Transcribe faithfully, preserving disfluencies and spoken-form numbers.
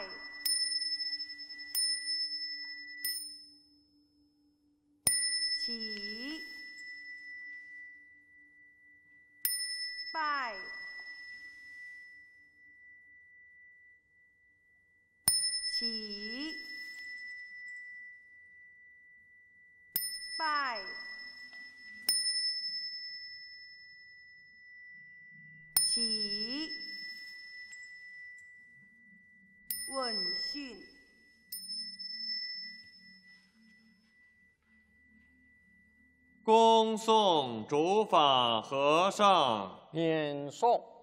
拜。起，拜，起，拜，起，问讯。 恭送主法和尚。 免送。